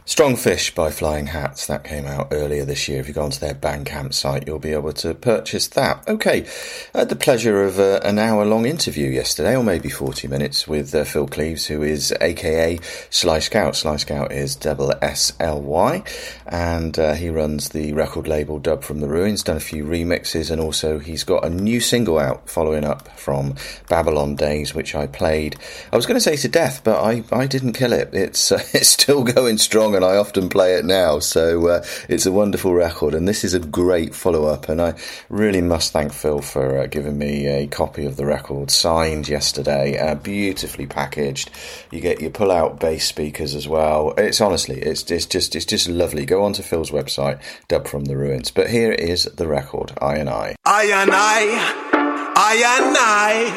Strong Fish by Flying Hats, that came out earlier this year. If you go onto their Bandcamp site, you'll be able to purchase that. Okay, I had the pleasure of an hour-long interview yesterday, or maybe 40 minutes, with Phil Cleves, who is a.k.a. Sly Scout. Sly Scout is double S-L-Y, and he runs the record label Dub from the Ruins, done a few remixes, and also he's got a new single out following up from Babylon Days, which I played. I was going to say to death, but I didn't kill it. It's still going strong, and I often play it now, so it's a wonderful record, and this is a great follow-up, and I really must thank Phil for giving me a copy of the record signed yesterday, beautifully packaged. You get your pull-out bass speakers as well. It's honestly, it's just lovely. Go onto Phil's website, Dub from the Ruins. But here is the record, I and I. I and I, I and I.